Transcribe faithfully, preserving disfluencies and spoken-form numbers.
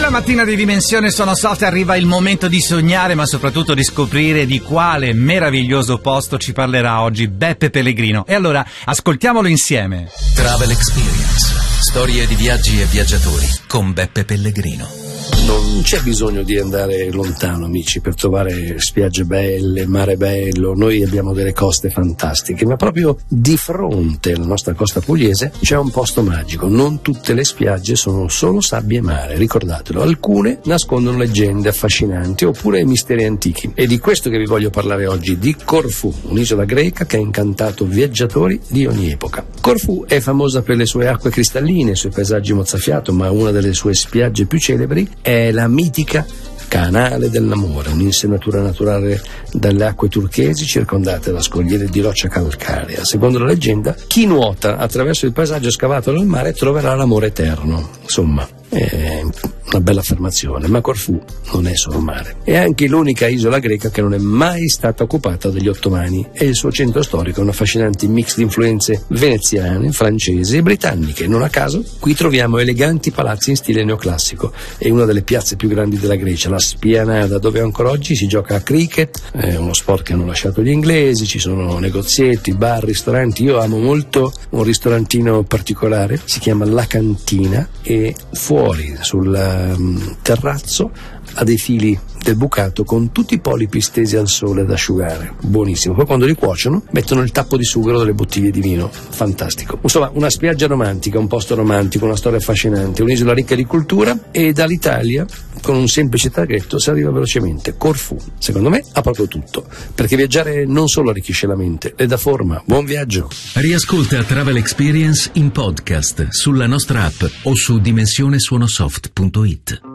Nella mattina di Dimensione Sono Soft arriva il momento di sognare, ma soprattutto di scoprire di quale meraviglioso posto ci parlerà oggi Beppe Pellegrino. E allora ascoltiamolo insieme. Travel Experience. Storie di viaggi e viaggiatori con Beppe Pellegrino. Non c'è bisogno di andare lontano, amici, per trovare spiagge belle, mare bello. Noi abbiamo delle coste fantastiche, ma proprio di fronte alla nostra costa pugliese c'è un posto magico. Non tutte le spiagge sono solo sabbia e mare, ricordatelo. Alcune nascondono leggende affascinanti oppure misteri antichi. E di questo che vi voglio parlare oggi, di Corfù, un'isola greca che ha incantato viaggiatori di ogni epoca. Corfù è famosa per le sue acque cristalline, i suoi paesaggi mozzafiato, ma una delle sue spiagge più celebri è la mitica Canale dell'Amore, un'insenatura naturale dalle acque turchesi circondate da scogliere di roccia calcarea. Secondo la leggenda, chi nuota attraverso il paesaggio scavato dal mare troverà l'amore eterno. Insomma, è una bella affermazione, ma Corfù non è solo mare. È anche l'unica isola greca che non è mai stata occupata dagli ottomani e il suo centro storico è un affascinante mix di influenze veneziane, francesi e britanniche. Non a caso, qui troviamo eleganti palazzi in stile neoclassico e una delle piazze più grandi della Grecia, la Spianada, dove ancora oggi si gioca a cricket, è uno sport che hanno lasciato gli inglesi, ci sono negozietti, bar, ristoranti. Io amo molto un ristorantino particolare, si chiama La Cantina, e fuori sul um, terrazzo ha dei fili del bucato con tutti i polipi stesi al sole ad asciugare, buonissimo. Poi quando li cuociono mettono il tappo di sughero delle bottiglie di vino, fantastico. Insomma, una spiaggia romantica, un posto romantico, una storia affascinante, un'isola ricca di cultura, e dall'Italia con un semplice traghetto si arriva velocemente. Corfù, secondo me, ha proprio tutto, perché viaggiare non solo arricchisce la mente, le dà forma. Buon viaggio. Riascolta Travel Experience in podcast sulla nostra app o su dimensione suonosoft punto it.